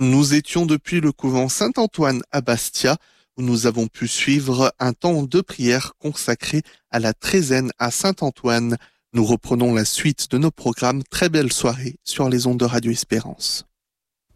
Nous étions depuis le couvent Saint-Antoine à Bastia, où nous avons pu suivre un temps de prière consacré à la trésaine à Saint-Antoine. Nous reprenons la suite de nos programmes. Très belle soirée sur les ondes de Radio Espérance.